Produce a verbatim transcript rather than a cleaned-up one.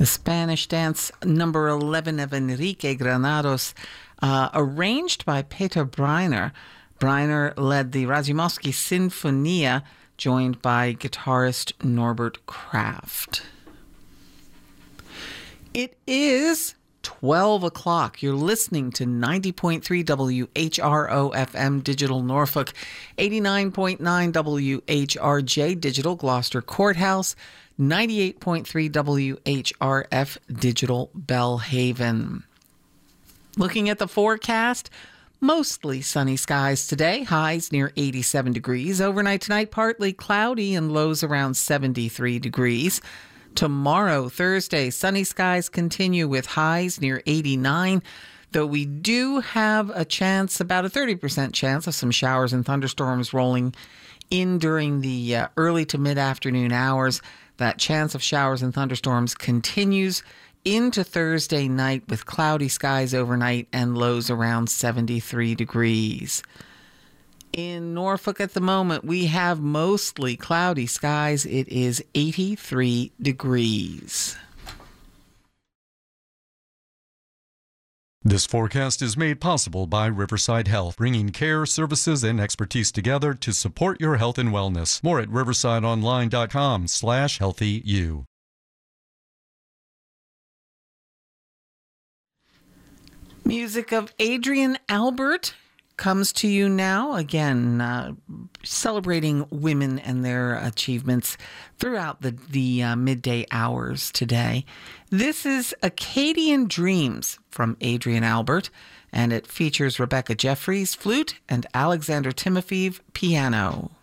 The Spanish dance number eleven of Enrique Granados, uh, arranged by Peter Breiner. Breiner led the Razumovsky Sinfonia, joined by guitarist Norbert Kraft. It is twelve o'clock. You're listening to ninety point three W H R O F M Digital Norfolk, eighty-nine point nine W H R J Digital Gloucester Courthouse, ninety-eight point three W H R F Digital Bellhaven. Looking at the forecast, mostly sunny skies today, highs near eighty-seven degrees. Overnight tonight, partly cloudy and lows around seventy-three degrees. Tomorrow, Thursday, sunny skies continue with highs near eighty-nine, though we do have a chance, about a thirty percent chance of some showers and thunderstorms rolling in during the uh, early to mid-afternoon hours. That chance of showers and thunderstorms continues into Thursday night with cloudy skies overnight and lows around seventy-three degrees. In Norfolk at the moment, we have mostly cloudy skies. It is eighty-three degrees. This forecast is made possible by Riverside Health, bringing care, services, and expertise together to support your health and wellness. More at riversideonline.com slash healthyu. Music of Adrian Albert comes to you now, again, uh, celebrating women and their achievements throughout the, the uh, midday hours today. This is Acadian Dreams from Adrian Albert, and it features Rebecca Jeffries, flute, and Alexander Timofeev, piano.